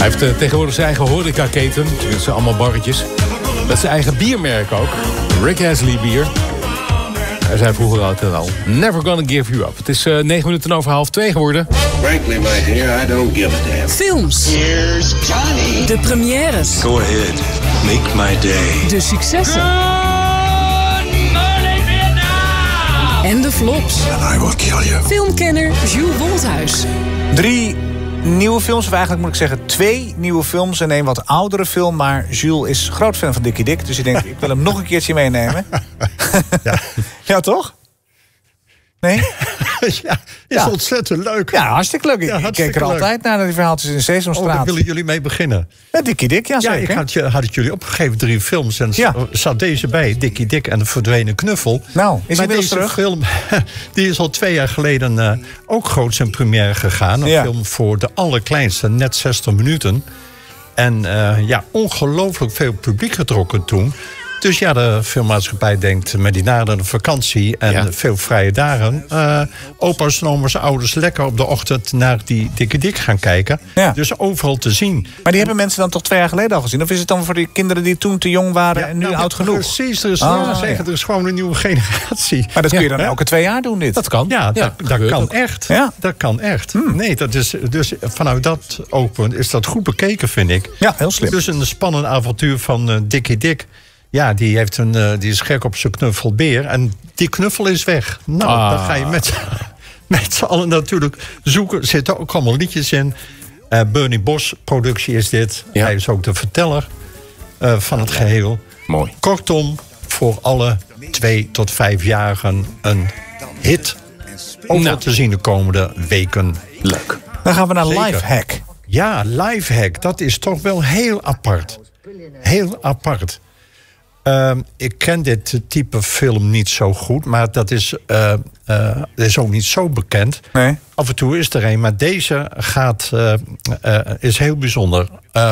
Hij heeft tegenwoordig zijn eigen horecaketen. Dat zijn allemaal barretjes. Dat is zijn eigen biermerk ook. Rick Astley bier. Hij zei vroeger altijd al, never gonna give you up. Het is 2:09 geworden. Frankly, my dear, I don't give a damn. Films. Here's Johnny. De premières. Go ahead, make my day. De successen. En de flops. And I will kill you. Filmkenner Jules Wolthuis. 3 nieuwe films, of eigenlijk moet ik zeggen 2 nieuwe films en 1 wat oudere film. Maar Jules is groot fan van Dickie Dick, dus ik denk, ik wil hem nog een keertje meenemen. Ja, ja toch? Nee? is ontzettend leuk. Ja, hartstikke leuk. Ja, ik keek er altijd naar die verhaaltjes in de Sesamstraat. Daar willen jullie mee beginnen. Ja, Dickie Dick, ja zeker. Ik had het jullie opgegeven, 3 films. En zat deze bij, Dickie Dick en de verdwenen knuffel. Nou, is hij deze terug? Film, die is al 2 jaar geleden ook groot in première gegaan. Een film voor de allerkleinste, net 60 minuten. En ongelooflijk veel publiek getrokken toen. Dus ja, de filmmaatschappij denkt met die naderende vakantie en veel vrije dagen. Opa's en oma's, ouders lekker op de ochtend naar die Dickie Dick gaan kijken. Ja. Dus overal te zien. Maar die hebben mensen dan toch 2 jaar geleden al gezien? Of is het dan voor die kinderen die toen te jong waren en nu oud genoeg? Precies, er is gewoon een nieuwe generatie. Maar dat kun je dan elke 2 jaar doen, dit? Dat kan. Ja, dat kan echt. Ja. Dat kan echt. Nee, dat is, dus vanuit dat oogpunt is dat goed bekeken, vind ik. Ja, heel slim. Dus een spannend avontuur van Dickie Dick. Ja, die is gek op zijn knuffelbeer. En die knuffel is weg. Nou, dan ga je met z'n allen natuurlijk zoeken. Er zitten ook allemaal liedjes in. Bernie Bos productie is dit. Ja. Hij is ook de verteller van het geheel. Mooi. Kortom, voor alle 2 tot 5-jarigen een hit. Overal te zien de komende weken. Leuk. Dan gaan we naar Lifehack. Ja, Lifehack. Dat is toch wel heel apart. Heel apart. Ik ken dit type film niet zo goed, maar dat is ook niet zo bekend. Nee. Af en toe is er een, maar deze is heel bijzonder.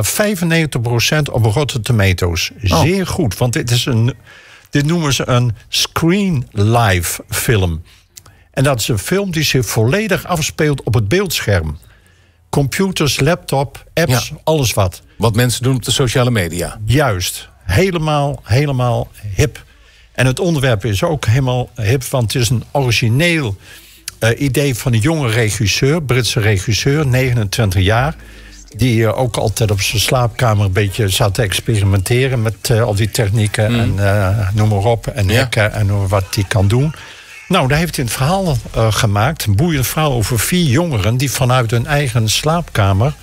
95% op Rotten Tomatoes. Zeer goed, want dit noemen ze een Screen Live film. En dat is een film die zich volledig afspeelt op het beeldscherm. Computers, laptop, apps, alles wat. Wat mensen doen op de sociale media. Juist. Helemaal hip. En het onderwerp is ook helemaal hip, want het is een origineel idee van een jonge regisseur, Britse regisseur, 29 jaar. Die ook altijd op zijn slaapkamer een beetje zat te experimenteren met al die technieken en noem maar op. En hacken en wat hij kan doen. Nou, daar heeft hij een verhaal gemaakt. Een boeiend verhaal over 4 jongeren die vanuit hun eigen slaapkamer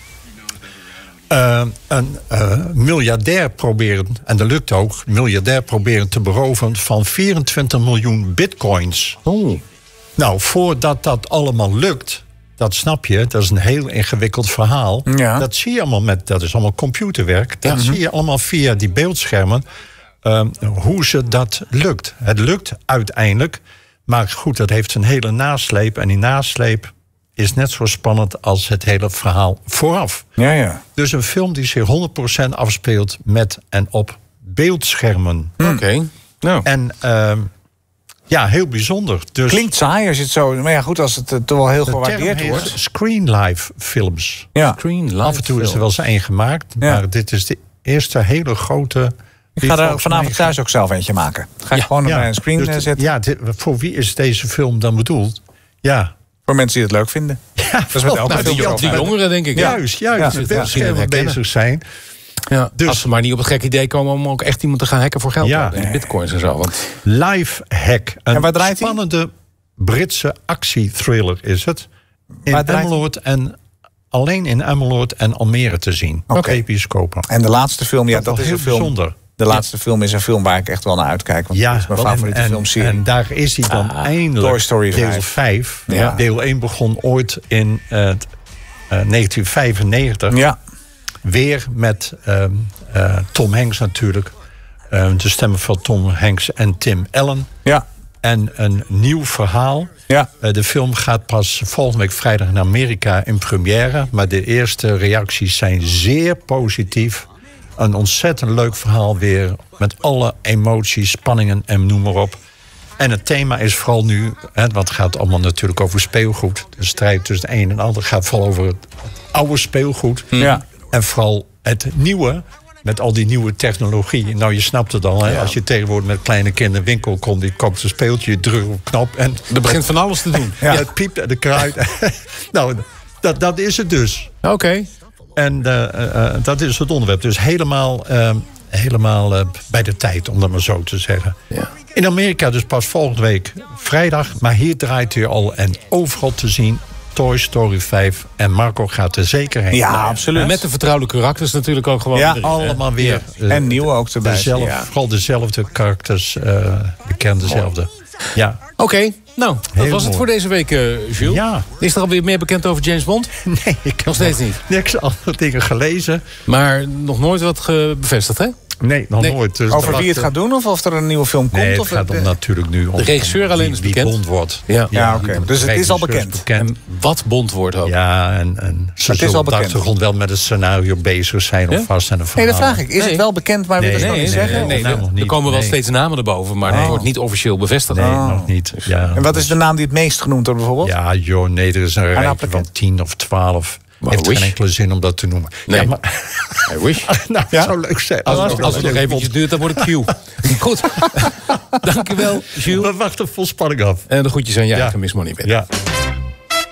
een miljardair proberen, en dat lukt ook, miljardair proberen te beroven van 24 miljoen bitcoins. Oh. Nou, voordat dat allemaal lukt, dat snap je, dat is een heel ingewikkeld verhaal. Ja. Dat zie je allemaal dat is allemaal computerwerk. Dat zie je allemaal via die beeldschermen, hoe ze dat lukt. Het lukt uiteindelijk, maar goed, dat heeft een hele nasleep. En die nasleep is net zo spannend als het hele verhaal vooraf. Ja. Dus een film die zich 100% afspeelt met en op beeldschermen. Oké. Nou. En heel bijzonder. Dus klinkt saai als je het zo, maar ja goed, als het toch wel heel gewaardeerd wordt. Screen Live films. Ja. Screen Live af en toe is er wel eens 1 gemaakt, maar dit is de eerste hele grote. Ik ga er vanavond thuis ook zelf eentje maken. Ga ik gewoon op mijn screen zetten. Ja, voor wie is deze film dan bedoeld? Ja. Voor mensen die het leuk vinden. Ja, dat is met elke film. Die jongeren, denk ik. Juist. Met beeldschermen bezig zijn. Ja, dus, als ze maar niet op het gek idee komen om ook echt iemand te gaan hacken voor geld. Ja. Bitcoins en zo. Want Lifehack. Een spannende Britse actiethriller is het. Alleen in Emmeloord en Almere te zien. Op episcopen. En de laatste film, dat is heel een film bijzonder. De laatste film is een film waar ik echt wel naar uitkijk. Want dat is mijn favoriete filmserie. En daar is hij dan eindelijk. Toy Story deel 5. Ja. Deel 1 begon ooit in 1995. Ja. Weer met Tom Hanks natuurlijk. De stemmen van Tom Hanks en Tim Allen. Ja. En een nieuw verhaal. Ja. De film gaat pas volgende week vrijdag naar Amerika in première. Maar de eerste reacties zijn zeer positief. Een ontzettend leuk verhaal weer. Met alle emoties, spanningen en noem maar op. En het thema is vooral nu, want het gaat allemaal natuurlijk over speelgoed. De strijd tussen het een en het ander gaat vooral over het oude speelgoed. Ja. En vooral het nieuwe, met al die nieuwe technologie. Nou, je snapt het al, hè? Ja. Als je tegenwoordig met kleine kinderen winkel komt, die koopt een speeltje, je drukt op een knop en Er begint van alles te doen. ja, het piept en de kruid. Nou, dat is het dus. Oké. En dat is het onderwerp. Dus helemaal bij de tijd, om dat maar zo te zeggen. Ja. In Amerika dus pas volgende week vrijdag. Maar hier draait hij al en overal te zien. Toy Story 5. En Marco gaat er zeker heen. Ja, absoluut. Met de vertrouwelijke karakters natuurlijk ook gewoon. Ja, erin, hè? Allemaal weer. En nieuwe ook erbij. Vooral dezelfde karakters. Bekend dezelfde. Ja. Oké, nou, dat Heel was het mooi. voor deze week, Jules. Ja. Is er alweer meer bekend over James Bond? Nee, ik heb Nog steeds niet. niks andere dingen gelezen. Maar nog nooit wat bevestigd, hè? Nee, nog Nee. nooit. Dus Over wie het gaat doen of er een nieuwe film komt? Nee, het of gaat om natuurlijk nu om De regisseur alleen wie- is wie bekend. Bond wordt. Ja. oké. Dus het is al bekend. En wat Bond wordt ook. Ja, en ze is zullen al op de bekend. achtergrond wel met het scenario bezig zijn. Ja? Of vast en een Nee, verhaal. dat vraag ik. Is Nee. het wel bekend, maar wil Nee, je het nog niet zeggen? Nee, Nou, nog niet. er komen wel Nee. steeds namen erboven, maar het wordt niet officieel bevestigd. Nee, nog niet. Ja. En wat is de naam die het meest genoemd wordt bijvoorbeeld? Ja, joh, nee, er is een rijtje bekend. van 10 of 12. Maar Heeft wish. geen enkele zin om dat te noemen. Nee. Ja, maar, I wish. nou, Ja? het zou leuk zijn. Als het nog eventjes duurt, dan wordt het Q. Goed. Dankjewel, Jules. We wachten vol spanning af. En de groetjes aan je Ja. eigen Miss Money. Ja.